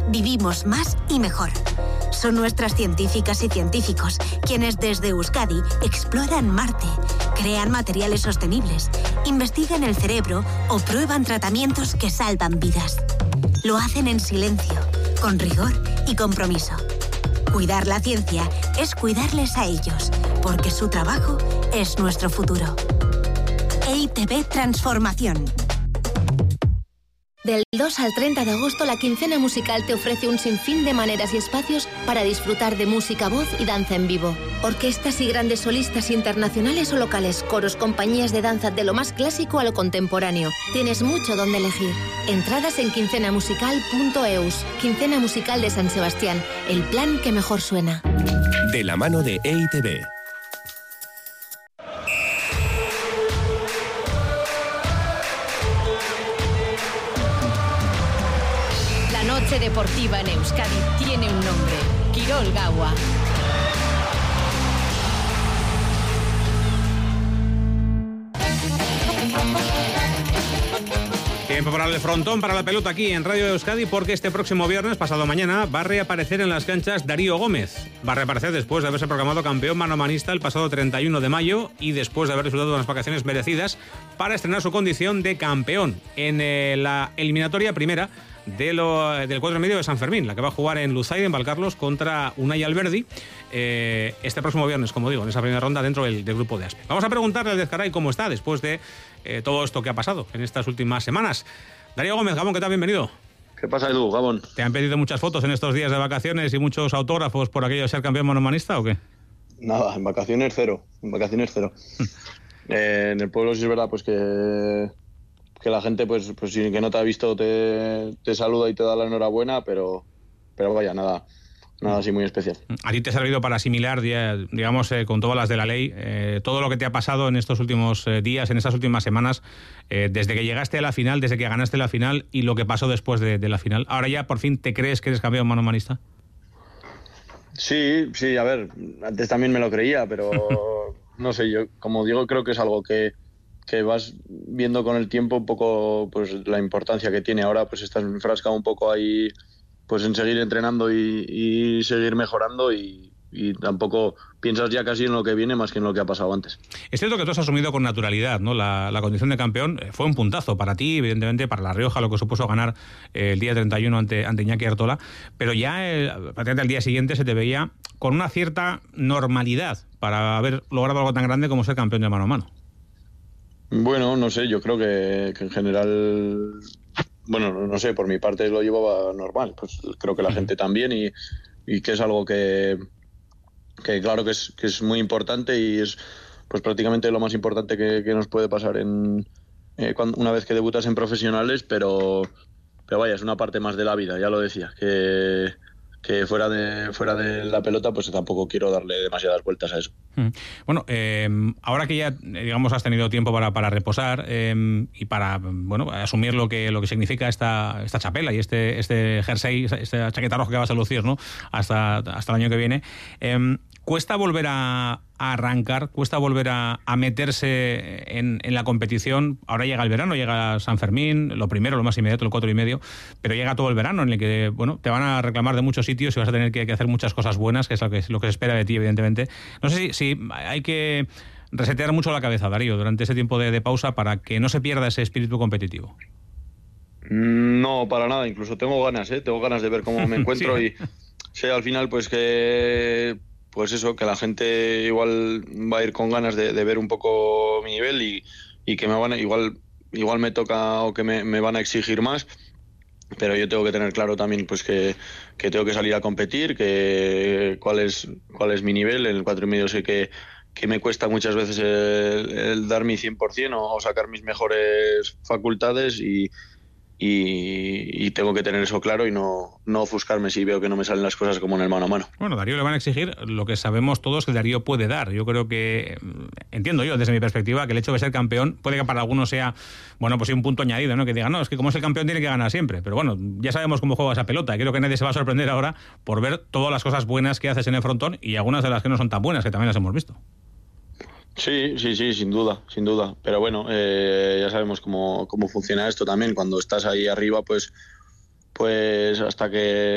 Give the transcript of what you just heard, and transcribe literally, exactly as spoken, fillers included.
vivimos más y mejor. Son nuestras científicas y científicos quienes desde Euskadi exploran Marte, crean materiales sostenibles, investigan el cerebro o prueban tratamientos que salvan vidas. Lo hacen en silencio, con rigor y compromiso. Cuidar la ciencia es cuidarles a ellos, porque su trabajo es nuestro futuro. E I Te Be Transformación. Del dos al treinta de agosto, la Quincena Musical te ofrece un sinfín de maneras y espacios para disfrutar de música, voz y danza en vivo. Orquestas y grandes solistas internacionales o locales, coros, compañías de danza de lo más clásico a lo contemporáneo. Tienes mucho donde elegir. Entradas en quincena musical punto eus. Quincena Musical de San Sebastián, el plan que mejor suena. De la mano de E I Te Be. La noche deportiva en Euskadi tiene un nombre: Kirol Gaua. Tiempo para el frontón, para la pelota aquí en Radio Euskadi, porque este próximo viernes, pasado mañana, va a reaparecer en las canchas Darío Gómez. Va a reaparecer después de haberse proclamado campeón manomanista el pasado treinta y uno de mayo y después de haber disfrutado de unas vacaciones merecidas para estrenar su condición de campeón en eh, la eliminatoria primera de lo, del cuatro y medio de San Fermín, la que va a jugar en Luzaide, en Valcarlos, contra Unai Alberdi, eh, este próximo viernes, como digo, en esa primera ronda dentro del, del grupo de Aspe. Vamos a preguntarle al Ezcaray cómo está después de eh, todo esto que ha pasado en estas últimas semanas. Darío Gómez, Gabón, ¿qué tal? Bienvenido. ¿Qué pasa, Edu, Gabón? ¿Te han pedido muchas fotos en estos días de vacaciones y muchos autógrafos por aquello de ser campeón manomanista o qué? Nada, en vacaciones cero, en vacaciones cero. eh, en el pueblo sí es verdad pues que... que la gente, pues, pues si que no te ha visto, te, te saluda y te da la enhorabuena, pero, pero vaya, nada, nada así muy especial. ¿A ti te ha servido para asimilar, digamos, eh, con todas las de la ley, eh, todo lo que te ha pasado en estos últimos eh, días, en estas últimas semanas, eh, desde que llegaste a la final, desde que ganaste la final y lo que pasó después de, de la final? ¿Ahora ya por fin te crees que eres campeón manomanista? Sí, sí, a ver, antes también me lo creía, pero no sé, yo, como digo, creo que es algo que que vas viendo con el tiempo un poco pues la importancia que tiene. Ahora pues estás enfrascado un poco ahí pues en seguir entrenando y, y seguir mejorando y, y tampoco piensas ya casi en lo que viene más que en lo que ha pasado antes. Es cierto que tú has asumido con naturalidad, ¿no? La, la condición de campeón fue un puntazo para ti, evidentemente para La Rioja, lo que supuso ganar eh, el día treinta y uno ante, ante Iñaki Artola, pero ya el, prácticamente al día siguiente se te veía con una cierta normalidad para haber logrado algo tan grande como ser campeón de mano a mano. Bueno, no sé, yo creo que, que en general, bueno, no sé, por mi parte lo llevaba normal, pues creo que la gente también y, y que es algo que, que claro que es, que es muy importante y es pues prácticamente lo más importante que, que nos puede pasar en eh, cuando, una vez que debutas en profesionales, pero, pero vaya, es una parte más de la vida, ya lo decía, que... que fuera de fuera de la pelota pues tampoco quiero darle demasiadas vueltas a eso. Bueno, eh, ahora que ya digamos has tenido tiempo para, para reposar eh, y para bueno asumir lo que lo que significa esta esta chapela y este este jersey, esta chaqueta roja que vas a lucir, ¿no? hasta hasta el año que viene, eh, cuesta volver a, a arrancar, cuesta volver a, a meterse en, en la competición. Ahora llega el verano, llega San Fermín, lo primero, lo más inmediato, el cuatro y medio, pero llega todo el verano en el que bueno te van a reclamar de muchos sitios y vas a tener que, que hacer muchas cosas buenas, que es lo que, lo que se espera de ti, evidentemente. No sé si, si hay que resetear mucho la cabeza, Darío, durante ese tiempo de, de pausa para que no se pierda ese espíritu competitivo. No, para nada, incluso tengo ganas, ¿eh? Tengo ganas de ver cómo me encuentro. Sí. Y sé al final pues que pues eso, que la gente igual va a ir con ganas de, de ver un poco mi nivel y, y que me van a, igual igual me toca o que me, me van a exigir más, pero yo tengo que tener claro también pues que, que tengo que salir a competir, que cuál es cuál es mi nivel. En el cuatro y medio sé que, que me cuesta muchas veces el, el dar mi cien por ciento o, o sacar mis mejores facultades y Y, y tengo que tener eso claro y no, no ofuscarme si veo que no me salen las cosas como en el mano a mano. Bueno, Darío le van a exigir lo que sabemos todos que Darío puede dar. Yo creo que, entiendo yo desde mi perspectiva, que el hecho de ser campeón puede que para algunos sea, bueno, pues sí, un punto añadido, ¿no? Que digan, no, es que como es el campeón tiene que ganar siempre. Pero bueno, ya sabemos cómo juega esa pelota. Y creo que nadie se va a sorprender ahora por ver todas las cosas buenas que haces en el frontón y algunas de las que no son tan buenas, que también las hemos visto. Sí, sí, sí, sin duda, sin duda. Pero bueno, eh, ya sabemos cómo, cómo funciona esto también. Cuando estás ahí arriba, pues, pues hasta que